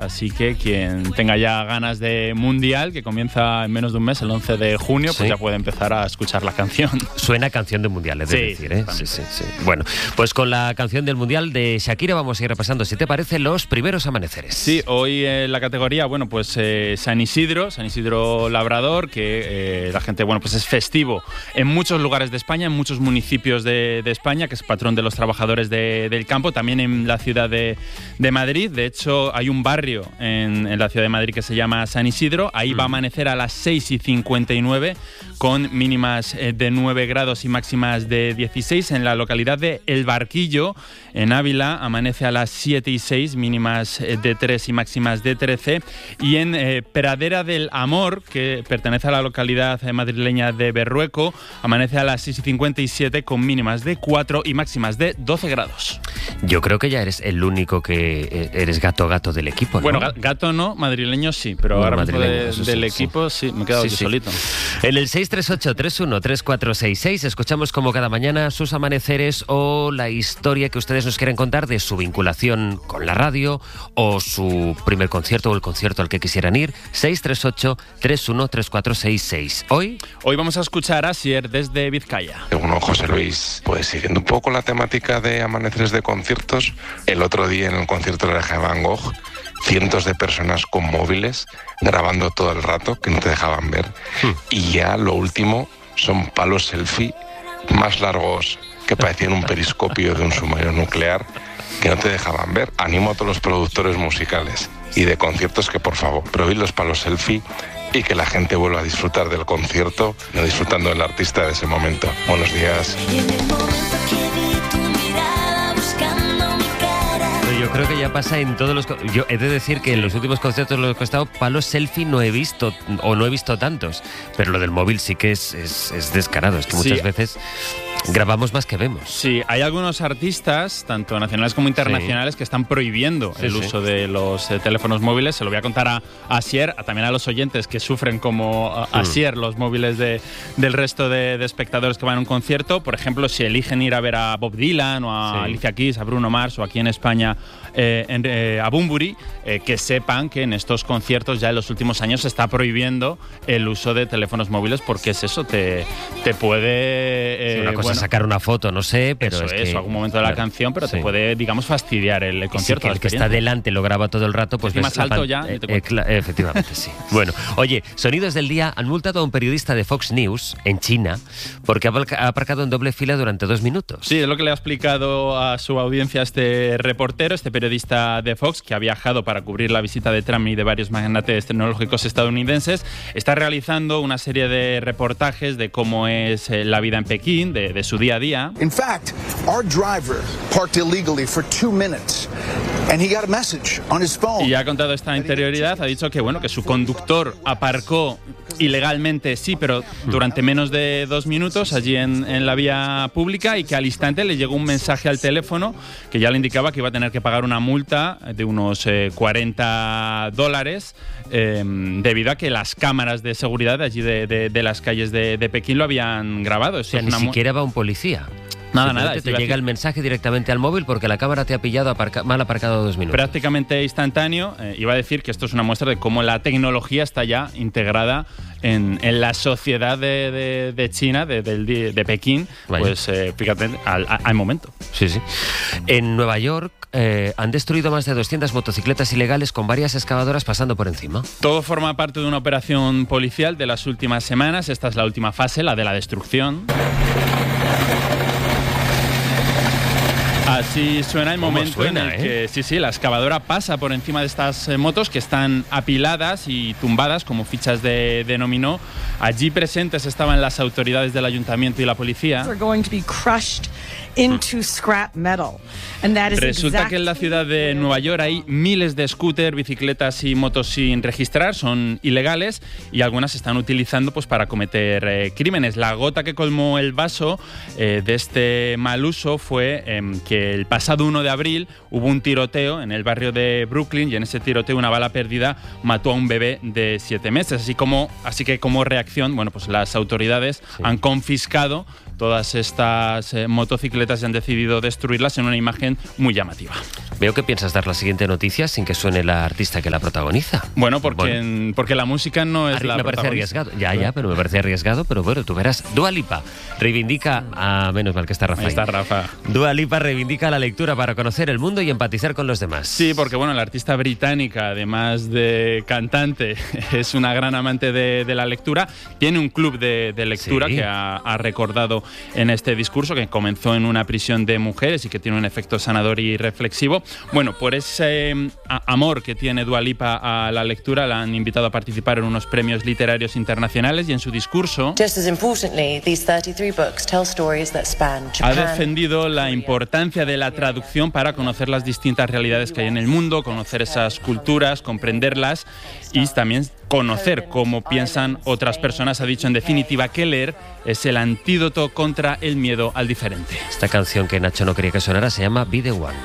así que quien tenga ya ganas de Mundial, que comienza en menos de un mes, el 11 de junio, pues ya puede empezar a escuchar la canción. Suena canción de Mundial, es decir, ¿eh? Sí. Bueno, pues con la canción del Mundial de Shakira vamos a ir repasando, si te parece, los primeros amaneceres. Sí, hoy en la categoría, bueno, pues San Isidro Labrador, que la gente, bueno, pues es festivo en muchos lugares de España, en muchos municipios de España, que es patrón de los trabajadores del campo, también en la ciudad de Madrid. De hecho, hay un barrio en la ciudad de Madrid que se llama San Isidro. Ahí va a amanecer a las 6:59 con mínimas de 9 grados y máximas de 16. En la localidad de El Barquillo, en Ávila, amanece a las 7:06, mínimas de 3 y máximas de 13. Y en Pradera del Amor, que pertenece a la localidad madrileña de Berrueco, amanece a las 6:57 con mínimas de 4 y máximas de 12 grados. Yo creo que ya eres el único que eres gato del equipo, ¿no? Bueno, gato no, madrileño sí, pero ahora mismo del equipo sí, me he quedado yo solito. En el 638-313466 escuchamos como cada mañana sus amaneceres o la historia que ustedes nos quieren contar de su vinculación con la radio o su primer concierto o el concierto al que quisieran ir. 638-313466. Hoy vamos a escuchar a Asier desde Vizcaya. Bueno, José Luis, pues siguiendo un poco la temática de amaneceres de conciertos, el otro día en el concierto de Van Gogh, cientos de personas con móviles grabando todo el rato que no te dejaban ver. Y ya lo último son palos selfie más largos que parecían un periscopio de un submarino nuclear que no te dejaban ver. Animo a todos los productores musicales y de conciertos que por favor prohibid los palos selfie y que la gente vuelva a disfrutar del concierto, no disfrutando del artista de ese momento. Buenos días. Yo creo que ya pasa en todos los... Yo he de decir que en los últimos conciertos los que he estado, palos selfie no he visto tantos, pero lo del móvil sí que es descarado, es que muchas veces grabamos más que vemos. Sí, hay algunos artistas, tanto nacionales como internacionales, que están prohibiendo el uso de los teléfonos móviles. Se lo voy a contar a Asier, también a los oyentes que sufren como Asier los móviles del resto de espectadores que van a un concierto. Por ejemplo, si eligen ir a ver a Bob Dylan o a Alicia Keys, a Bruno Mars o aquí en España a Bunbury, que sepan que en estos conciertos ya en los últimos años se está prohibiendo el uso de teléfonos móviles porque es eso, te puede... una cosa es sacar una foto, no sé, pero eso, algún momento de la canción, pero te puede, digamos, fastidiar el concierto. Si el que está delante lo graba todo el rato, pues... más alto ya... efectivamente, sí. Bueno, oye, Sonidos del Día han multado a un periodista de Fox News en China porque ha aparcado en doble fila durante 2 minutos. Sí, es lo que le ha explicado a su audiencia este reportero, este periodista de Fox, que ha viajado para cubrir la visita de Trump y de varios magnates tecnológicos estadounidenses. Está realizando una serie de reportajes de cómo es la vida en Pekín, de su día a día. In fact, our driver parked illegally for 2 minutes and he got a message on his phone. Y ha contado esta interioridad, ha dicho que bueno, que su conductor aparcó ilegalmente, sí, pero durante menos de 2 minutos allí en la vía pública, y que al instante le llegó un mensaje al teléfono que ya le indicaba que iba a tener que pagar una multa de unos $40 debido a que las cámaras de seguridad de allí de las calles de Pekín lo habían grabado. Eso ni siquiera va un policía. Nada. Te llega el mensaje directamente al móvil porque la cámara te ha pillado mal aparcado 2 minutos. Prácticamente instantáneo. Iba a decir que esto es una muestra de cómo la tecnología está ya integrada en la sociedad de China, de Pekín. Vaya. Pues fíjate, al momento. Sí. En Nueva York han destruido más de 200 motocicletas ilegales con varias excavadoras pasando por encima. Todo forma parte de una operación policial de las últimas semanas. Esta es la última fase, la de la destrucción. Así suena el momento en el que la excavadora pasa por encima de estas motos que están apiladas y tumbadas como fichas de dominó. Allí presentes estaban las autoridades del ayuntamiento y la policía. Resulta que en la ciudad de Nueva York hay miles de scooters, bicicletas y motos sin registrar, son ilegales y algunas se están utilizando pues para cometer crímenes. La gota que colmó el vaso de este mal uso fue que el pasado 1 de abril hubo un tiroteo en el barrio de Brooklyn y en ese tiroteo una bala perdida mató a un bebé de 7 meses. Así que como reacción, bueno, pues las autoridades han confiscado todas estas motocicletas obsoletas y han decidido destruirlas en una imagen muy llamativa. Veo que piensas dar la siguiente noticia sin que suene la artista que la protagoniza. Bueno, porque la música no es la me parece protagonista. arriesgado. Pero me parece arriesgado, pero bueno, tú verás. Dua Lipa reivindica menos mal que está Rafa. Está Rafa. Dua Lipa reivindica la lectura para conocer el mundo y empatizar con los demás. Sí, porque bueno, la artista británica, además de cantante, es una gran amante de la lectura. Tiene un club de lectura que ha recordado en este discurso, que comenzó en una prisión de mujeres y que tiene un efecto sanador y reflexivo. Bueno, por ese amor que tiene Dua Lipa a la lectura, la han invitado a participar en unos premios literarios internacionales y en su discurso ha defendido la importancia de la traducción para conocer las distintas realidades que hay en el mundo, conocer esas culturas, comprenderlas y también conocer cómo piensan otras personas. Ha dicho en definitiva que leer es el antídoto contra el miedo al diferente. Esta canción que Nacho no quería que sonara se llama Be The One.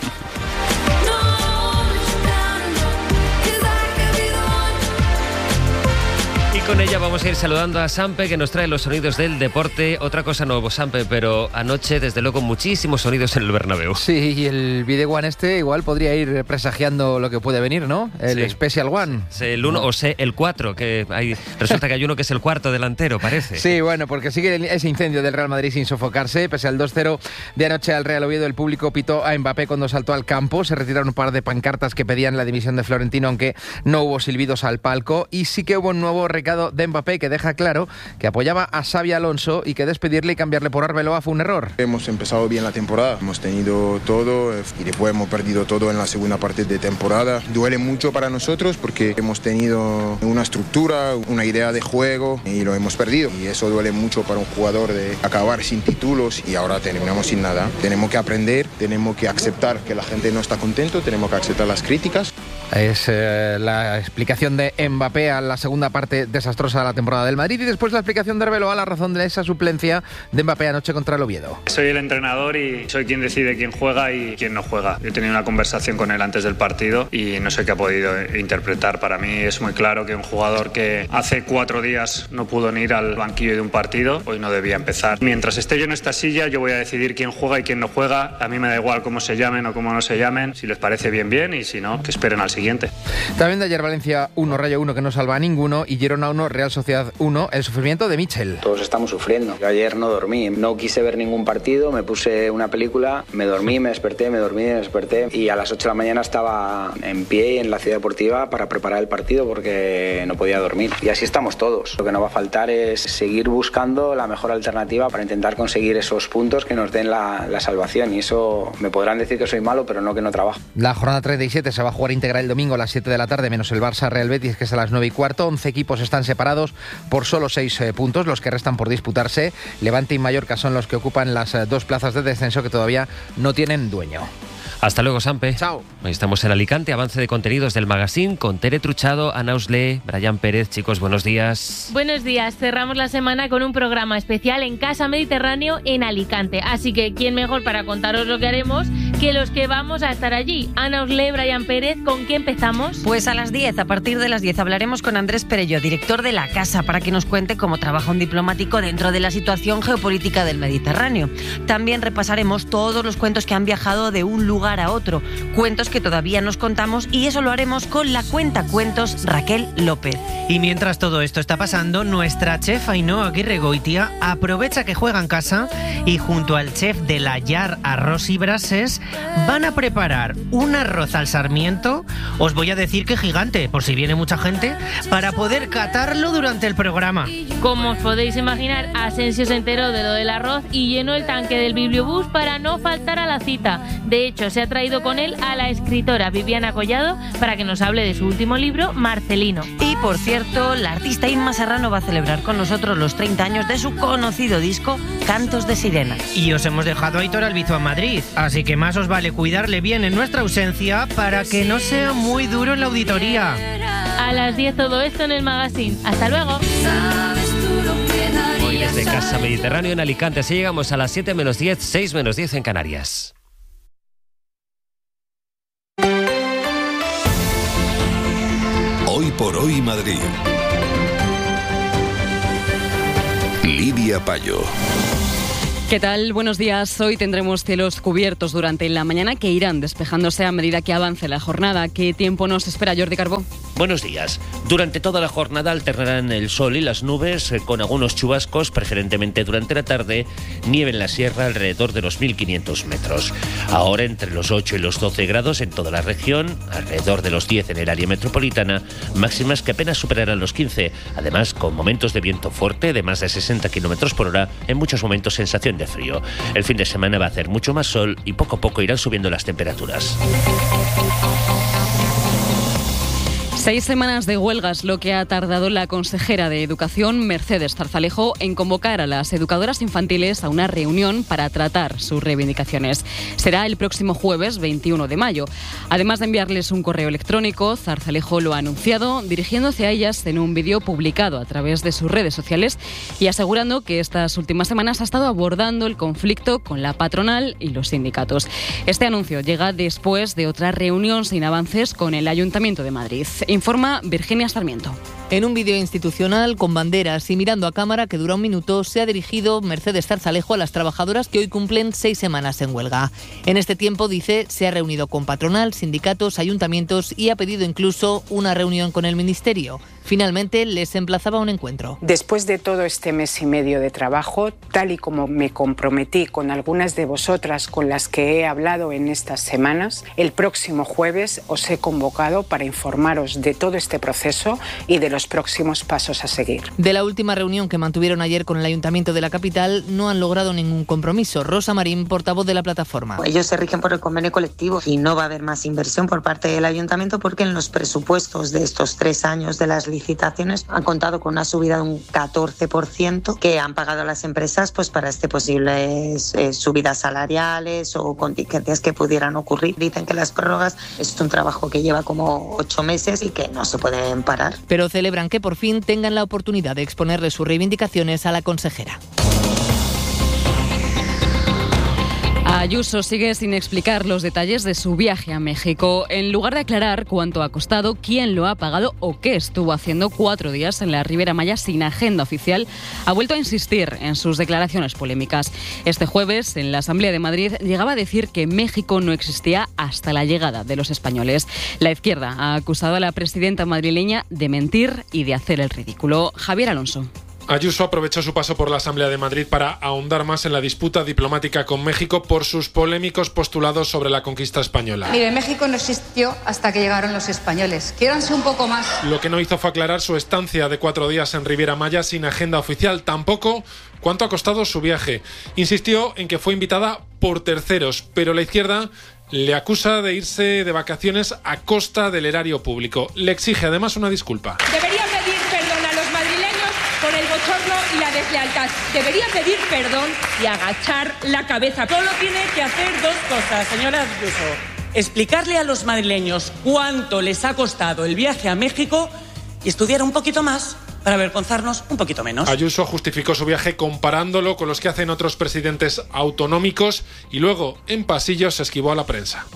Con ella vamos a ir saludando a Sampe, que nos trae los sonidos del deporte. Otra cosa no, Sampe, pero anoche, desde luego, muchísimos sonidos en el Bernabéu. Sí, y el Video One igual podría ir presagiando lo que puede venir, ¿no? El Special One. El 1 o el 4, que resulta que hay uno que es el cuarto delantero, parece. Sí, bueno, porque sigue ese incendio del Real Madrid sin sofocarse. Pese al 2-0 de anoche al Real Oviedo, el público pitó a Mbappé cuando saltó al campo. Se retiraron un par de pancartas que pedían la dimisión de Florentino, aunque no hubo silbidos al palco. Y sí que hubo un nuevo recado de Mbappé que deja claro que apoyaba a Xabi Alonso y que despedirle y cambiarle por Arbeloa fue un error. Hemos empezado bien la temporada, hemos tenido todo y después hemos perdido todo en la segunda parte de temporada. Duele mucho para nosotros porque hemos tenido una estructura, una idea de juego y lo hemos perdido. Y eso duele mucho para un jugador de acabar sin títulos y ahora terminamos sin nada. Tenemos que aprender, tenemos que aceptar que la gente no está contento, tenemos que aceptar las críticas. Es la explicación de Mbappé a la segunda parte desastrosa de la temporada del Madrid y después la explicación de Arbeloa a la razón de esa suplencia de Mbappé anoche contra el Oviedo. Soy el entrenador y soy quien decide quién juega y quién no juega. Yo he tenido una conversación con él antes del partido y no sé qué ha podido interpretar. Para mí es muy claro que un jugador que hace 4 días no pudo ni ir al banquillo de un partido, hoy no debía empezar. Mientras esté yo en esta silla, yo voy a decidir quién juega y quién no juega. A mí me da igual cómo se llamen o cómo no se llamen. Si les parece bien, bien, y si no, que esperen al siguiente. También de ayer Valencia 1, Rayo 1, que no salva a ninguno, y Girona 1, Real Sociedad 1, el sufrimiento de Michel. Todos estamos sufriendo. Yo ayer no dormí, no quise ver ningún partido, me puse una película, me dormí, me desperté, me dormí, me desperté, y a las 8 de la mañana estaba en pie en la ciudad deportiva para preparar el partido porque no podía dormir. Y así estamos todos. Lo que no va a faltar es seguir buscando la mejor alternativa para intentar conseguir esos puntos que nos den la salvación, y eso me podrán decir que soy malo, pero no que no trabajo. La jornada 37 se va a jugar íntegra el domingo a las 7 de la tarde, menos el Barça Real Betis, que es a las 9:15. 11 equipos están separados por solo 6 puntos, los que restan por disputarse. Levante y Mallorca son los que ocupan las 2 plazas de descenso que todavía no tienen dueño. Hasta luego, Sampe. Chao. Hoy estamos en Alicante, avance de contenidos del magazine con Tere Truchado, Ana Usle, Brian Pérez. Chicos, buenos días. Buenos días. Cerramos la semana con un programa especial en Casa Mediterráneo en Alicante. Así que, ¿quién mejor para contaros lo que haremos que los que vamos a estar allí? Ana Usle, Brian Pérez, ¿con qué empezamos? Pues a las 10, a partir de las 10, hablaremos con Andrés Perello, director de La Casa, para que nos cuente cómo trabaja un diplomático dentro de la situación geopolítica del Mediterráneo. También repasaremos todos los cuentos que han viajado de un lugar a otro, cuentos que todavía nos contamos, y eso lo haremos con la cuentacuentos Raquel López. Y mientras todo esto está pasando, nuestra chef Ainhoa Aguirregoitia aprovecha que juega en casa y junto al chef de la Llar Arroz y Brases van a preparar un arroz al sarmiento, os voy a decir que gigante, por si viene mucha gente, para poder catarlo durante el programa. Como os podéis imaginar, Asensio se enteró de lo del arroz y llenó el tanque del bibliobús para no faltar a la cita. De hecho, se ha traído con él a la escritora Viviana Collado para que nos hable de su último libro, Marcelino. Y por cierto, la artista Inma Serrano va a celebrar con nosotros los 30 años de su conocido disco Cantos de Sirena. Y os hemos dejado a Aitor Albizu a Madrid, así que más os vale cuidarle bien en nuestra ausencia para que no sea muy duro en la auditoría. A las 10 todo esto en el magazine. ¡Hasta luego! Hoy desde Casa Mediterráneo en Alicante, así llegamos a las 7 menos 10, 6 menos 10 en Canarias. Hoy por hoy Madrid. Lidia Payo. ¿Qué tal? Buenos días. Hoy tendremos cielos cubiertos durante la mañana que irán despejándose a medida que avance la jornada. ¿Qué tiempo nos espera, Jordi Carbó? Buenos días. Durante toda la jornada alternarán el sol y las nubes con algunos chubascos, preferentemente durante la tarde, nieve en la sierra alrededor de los 1.500 metros. Ahora entre los 8 y los 12 grados en toda la región, alrededor de los 10 en el área metropolitana, máximas que apenas superarán los 15, además con momentos de viento fuerte de más de 60 kilómetros por hora, en muchos momentos sensación de frío. El fin de semana va a hacer mucho más sol y poco a poco irán subiendo las temperaturas. 6 semanas de huelga es lo que ha tardado la consejera de Educación, Mercedes Zarzalejo, en convocar a las educadoras infantiles a una reunión para tratar sus reivindicaciones. Será el próximo jueves 21 de mayo. Además de enviarles un correo electrónico, Zarzalejo lo ha anunciado dirigiéndose a ellas en un vídeo publicado a través de sus redes sociales y asegurando que estas últimas semanas ha estado abordando el conflicto con la patronal y los sindicatos. Este anuncio llega después de otra reunión sin avances con el Ayuntamiento de Madrid. Informa Virginia Sarmiento. En un vídeo institucional con banderas y mirando a cámara que dura un minuto, se ha dirigido Mercedes Zarzalejo a las trabajadoras que hoy cumplen 6 semanas en huelga. En este tiempo, dice, se ha reunido con patronal, sindicatos, ayuntamientos y ha pedido incluso una reunión con el Ministerio. Finalmente, les emplazaba a un encuentro. Después de todo este mes y medio de trabajo, tal y como me comprometí con algunas de vosotras con las que he hablado en estas semanas, el próximo jueves os he convocado para informaros de todo este proceso y de los próximos pasos a seguir. De la última reunión que mantuvieron ayer con el Ayuntamiento de la capital, no han logrado ningún compromiso. Rosa Marín, portavoz de la plataforma. Ellos se rigen por el convenio colectivo y no va a haber más inversión por parte del Ayuntamiento porque en los presupuestos de estos 3 años de las licitaciones han contado con una subida de un 14% que han pagado las empresas pues para posibles subidas salariales o contingencias que pudieran ocurrir. Dicen que las prórrogas es un trabajo que lleva como 8 meses y que no se pueden parar. Pero celebran que por fin tengan la oportunidad de exponerle sus reivindicaciones a la consejera. Ayuso sigue sin explicar los detalles de su viaje a México. En lugar de aclarar cuánto ha costado, quién lo ha pagado o qué estuvo haciendo 4 días en la Riviera Maya sin agenda oficial, ha vuelto a insistir en sus declaraciones polémicas. Este jueves, en la Asamblea de Madrid, llegaba a decir que México no existía hasta la llegada de los españoles. La izquierda ha acusado a la presidenta madrileña de mentir y de hacer el ridículo. Javier Alonso. Ayuso aprovechó su paso por la Asamblea de Madrid para ahondar más en la disputa diplomática con México por sus polémicos postulados sobre la conquista española. Mire, México no existió hasta que llegaron los españoles. Quiéranse un poco más. Lo que no hizo fue aclarar su estancia de 4 días en Riviera Maya sin agenda oficial. Tampoco cuánto ha costado su viaje. Insistió en que fue invitada por terceros, pero la izquierda le acusa de irse de vacaciones a costa del erario público. Le exige además una disculpa. Debería pedir perdón a los madrileños por el bochorno y la deslealtad. Debería pedir perdón y agachar la cabeza. Solo tiene que hacer 2 cosas, señora Ayuso. Explicarle a los madrileños cuánto les ha costado el viaje a México y estudiar un poquito más para avergonzarnos un poquito menos. Ayuso justificó su viaje comparándolo con los que hacen otros presidentes autonómicos y luego, en pasillos, se esquivó a la prensa.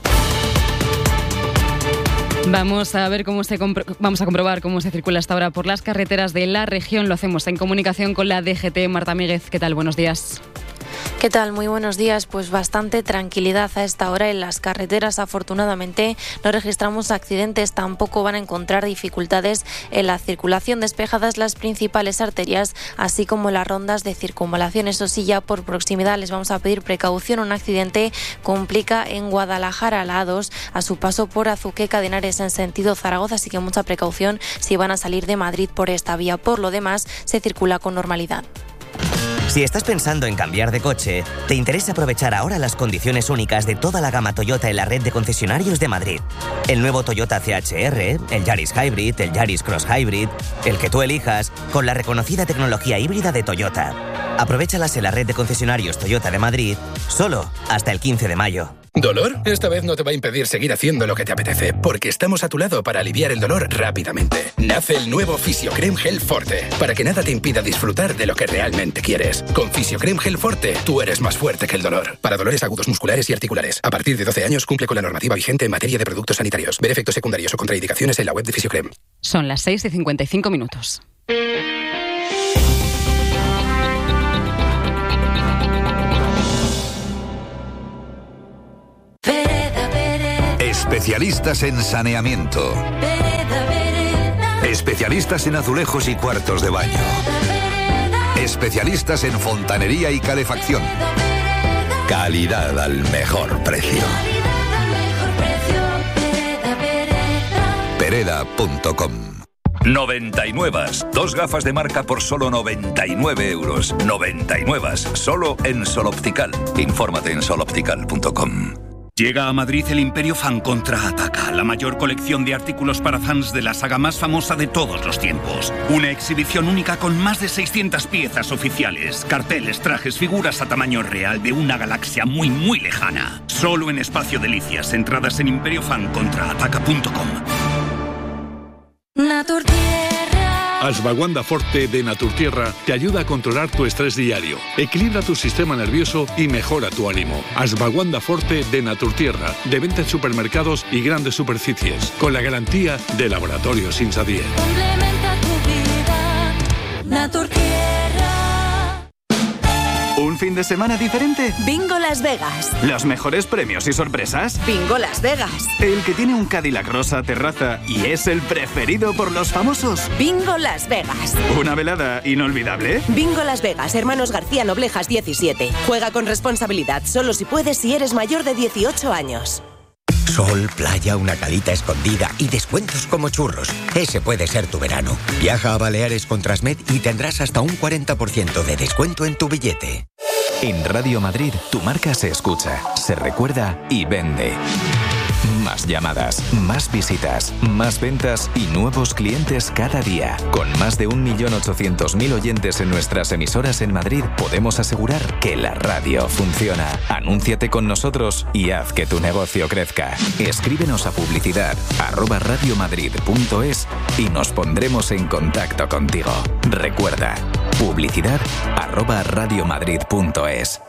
Vamos a comprobar cómo se circula hasta ahora por las carreteras de la región. Lo hacemos en comunicación con la DGT. Marta Míguez, ¿qué tal? Buenos días. ¿Qué tal? Muy buenos días. Pues bastante tranquilidad a esta hora en las carreteras. Afortunadamente no registramos accidentes, tampoco van a encontrar dificultades en la circulación. Despejadas las principales arterias, así como las rondas de circunvalación. Eso sí, ya por proximidad les vamos a pedir precaución. Un accidente complica en Guadalajara, la A2, a su paso por Azuqueca de Henares en sentido Zaragoza, así que mucha precaución si van a salir de Madrid por esta vía. Por lo demás, se circula con normalidad. Si estás pensando en cambiar de coche, te interesa aprovechar ahora las condiciones únicas de toda la gama Toyota en la red de concesionarios de Madrid. El nuevo Toyota CHR, el Yaris Hybrid, el Yaris Cross Hybrid, el que tú elijas, con la reconocida tecnología híbrida de Toyota. Aprovéchalas en la red de concesionarios Toyota de Madrid, solo hasta el 15 de mayo. ¿Dolor? Esta vez no te va a impedir seguir haciendo lo que te apetece, porque estamos a tu lado para aliviar el dolor rápidamente. Nace el nuevo Fisiocrem Gel Forte, para que nada te impida disfrutar de lo que realmente quieres. Con Fisiocrem Gel Forte, tú eres más fuerte que el dolor. Para dolores agudos musculares y articulares. A partir de 12 años cumple con la normativa vigente en materia de productos sanitarios. Ver efectos secundarios o contraindicaciones en la web de Fisiocrem. Son las 6:55 minutos. Especialistas en saneamiento. Especialistas en azulejos y cuartos de baño. Especialistas en fontanería y calefacción. Calidad al mejor precio. Pereda.com. 99. 2 gafas de marca por solo 99 euros. 99. Solo en Soloptical. Infórmate en soloptical.com. Llega a Madrid el Imperio Fan Contraataca, la mayor colección de artículos para fans de la saga más famosa de todos los tiempos. Una exhibición única con más de 600 piezas oficiales, carteles, trajes, figuras a tamaño real de una galaxia muy, muy lejana. Solo en Espacio Delicias, entradas en imperiofancontraataca.com. Ashwagandha Forte de Naturtierra te ayuda a controlar tu estrés diario, equilibra tu sistema nervioso y mejora tu ánimo. Ashwagandha Forte de Naturtierra, de venta en supermercados y grandes superficies, con la garantía de Laboratorios Insadier. Complementa tu vida, Naturtierra. ¿Un fin de semana diferente? Bingo Las Vegas. ¿Los mejores premios y sorpresas? Bingo Las Vegas. El que tiene un Cadillac rosa terraza y es el preferido por los famosos. Bingo Las Vegas. ¿Una velada inolvidable? Bingo Las Vegas, Hermanos García Noblejas 17. Juega con responsabilidad, solo si puedes si eres mayor de 18 años. Sol, playa, una calita escondida y descuentos como churros. Ese puede ser tu verano. Viaja a Baleares con Transmed y tendrás hasta un 40% de descuento en tu billete. En Radio Madrid, tu marca se escucha, se recuerda y vende. Más llamadas, más visitas, más ventas y nuevos clientes cada día. Con más de 1.800.000 oyentes en nuestras emisoras en Madrid, podemos asegurar que la radio funciona. Anúnciate con nosotros y haz que tu negocio crezca. Escríbenos a publicidad@radiomadrid.es y nos pondremos en contacto contigo. Recuerda, publicidad@radiomadrid.es.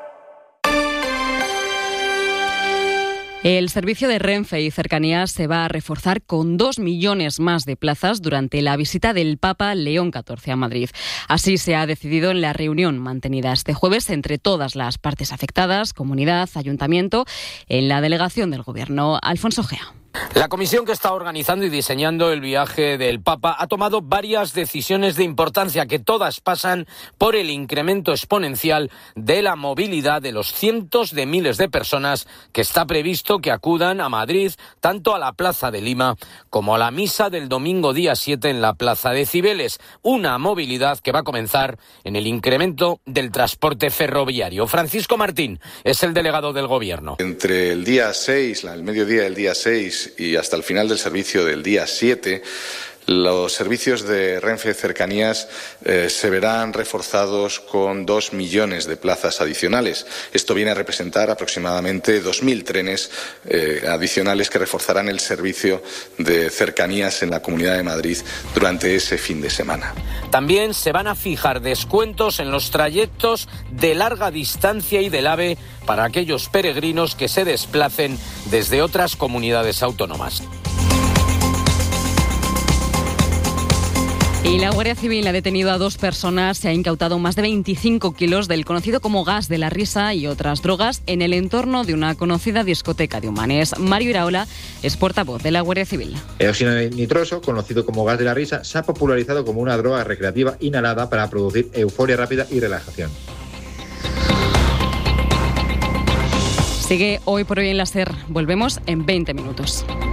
El servicio de Renfe y Cercanías se va a reforzar con 2 millones más de plazas durante la visita del Papa León XIV a Madrid. Así se ha decidido en la reunión mantenida este jueves entre todas las partes afectadas, comunidad, ayuntamiento, en la delegación del Gobierno. Alfonso Gea. La comisión que está organizando y diseñando el viaje del Papa ha tomado varias decisiones de importancia que todas pasan por el incremento exponencial de la movilidad de los cientos de miles de personas que está previsto que acudan a Madrid, tanto a la Plaza de Lima como a la misa del domingo día 7 en la Plaza de Cibeles. Una movilidad que va a comenzar en el incremento del transporte ferroviario. Francisco Martín es el delegado del Gobierno. Entre el día 6, el mediodía del día 6 y hasta el final del servicio del día 7, los servicios de Renfe Cercanías se verán reforzados con 2 millones de plazas adicionales. Esto viene a representar aproximadamente 2.000 trenes adicionales que reforzarán el servicio de cercanías en la Comunidad de Madrid durante ese fin de semana. También se van a fijar descuentos en los trayectos de larga distancia y del AVE para aquellos peregrinos que se desplacen desde otras comunidades autónomas. Y la Guardia Civil ha detenido a 2 personas, se ha incautado más de 25 kilos del conocido como gas de la risa y otras drogas en el entorno de una conocida discoteca de Humanes. Mario Iraola es portavoz de la Guardia Civil. El óxido nitroso, conocido como gas de la risa, se ha popularizado como una droga recreativa inhalada para producir euforia rápida y relajación. Sigue Hoy por Hoy en la SER. Volvemos en 20 minutos.